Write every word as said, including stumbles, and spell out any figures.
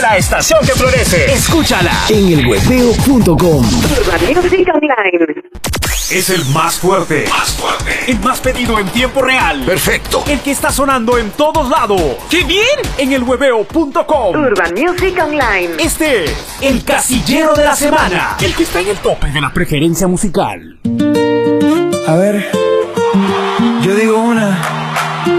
de la estación que florece. Escúchala en el hueveo punto com. Urban Music Online. Es el más fuerte. Más fuerte. El más pedido en tiempo real. Perfecto. El que está sonando en todos lados. ¡Qué bien! En el hueveo punto com. Urban Music Online. Este es el casillero de la semana. El que está en el tope de la preferencia musical. A ver, yo digo una.